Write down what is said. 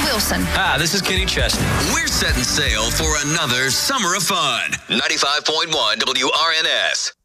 Wilson. Hi, this is Kenny Chesney. We're setting sail for another summer of fun. 95.1 WRNS.